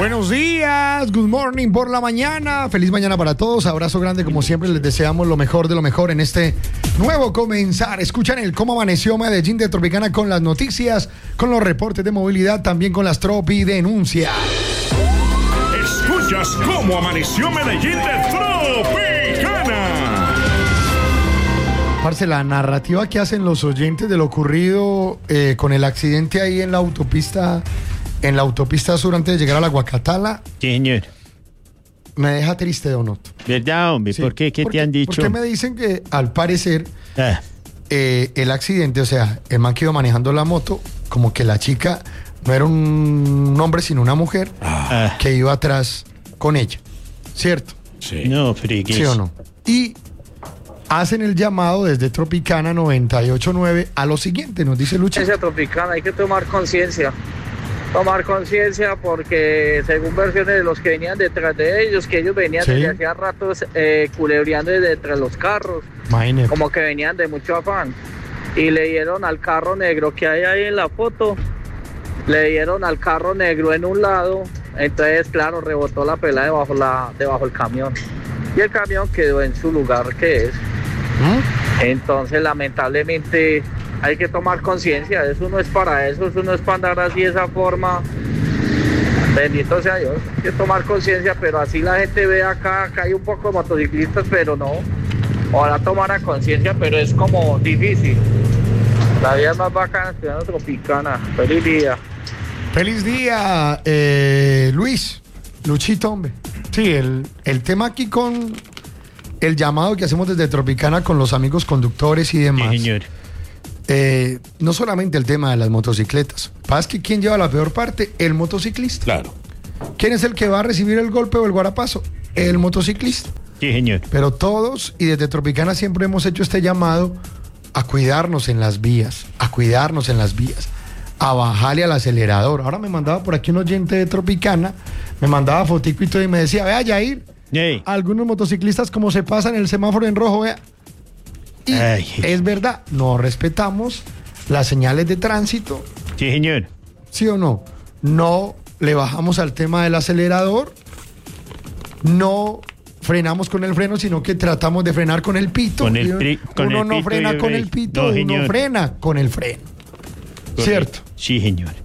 Buenos días, good morning por la mañana. Feliz mañana para todos. Abrazo grande, como siempre, les deseamos lo mejor de lo mejor en este nuevo comenzar. Escuchan el Cómo Amaneció Medellín de Tropicana con las noticias, con los reportes de movilidad, también con las Tropi Denuncias. Escuchas Cómo Amaneció Medellín de Tropicana. Parce, la narrativa que hacen los oyentes de lo ocurrido con el accidente ahí en la autopista sur antes de llegar a la Guacatala. Sí, señor. Me deja triste, Donot. ¿Verdad, hombre? Sí. ¿Por qué? ¿Qué te han dicho? Porque me dicen que al parecer el accidente, o sea, el man que iba manejando la moto, como que la chica no era un hombre sino una mujer que iba atrás con ella, ¿cierto? Sí. No, frigues. ¿Sí o no? Y hacen el llamado desde Tropicana 98.9 a lo siguiente, nos dice Lucha. Tropicana, hay que tomar conciencia porque según versiones de los que venían detrás de ellos, que ellos venían desde hacía ratos culebreando detrás de los carros, Imagínate. como que venían de mucho afán, y le dieron al carro negro que hay ahí en la foto, le dieron al carro negro en un lado, entonces claro, rebotó la pela debajo del camión, y el camión quedó en su lugar que es. Entonces lamentablemente hay que tomar conciencia, eso no es para eso no es para andar así de esa forma. Bendito sea Dios, hay que tomar conciencia, pero así la gente ve acá hay un poco de motociclistas, pero no, ojalá tomara conciencia, pero es como difícil. La vida es más bacana estudiando Tropicana. Feliz día. Feliz día, Luchito, hombre. Sí, el tema aquí con el llamado que hacemos desde Tropicana con los amigos conductores y demás. Sí, señor. No solamente el tema de las motocicletas. Pasa que ¿quién lleva la peor parte? El motociclista. Claro. ¿Quién es el que va a recibir el golpe o el guarapazo? El motociclista. Sí, señor. Pero todos, y desde Tropicana siempre hemos hecho este llamado a cuidarnos en las vías, a bajarle al acelerador. Ahora me mandaba por aquí un oyente de Tropicana, me mandaba fotico y todo y me decía, vea, Yair, algunos motociclistas como se pasan el semáforo en rojo, vea. Y es verdad, no respetamos las señales de tránsito. Sí, señor. ¿Sí o no? No le bajamos al tema del acelerador, no frenamos con el freno, sino que tratamos de frenar con el pito. Uno no frena con el pito, uno frena con el freno. Correcto. ¿Cierto? Sí, señor.